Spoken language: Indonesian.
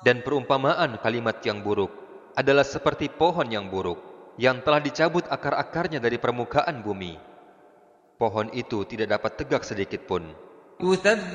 Dan perumpamaan kalimat yang buruk adalah seperti pohon yang buruk yang telah dicabut akar-akarnya dari permukaan bumi. Pohon itu tidak dapat tegak sedikit pun.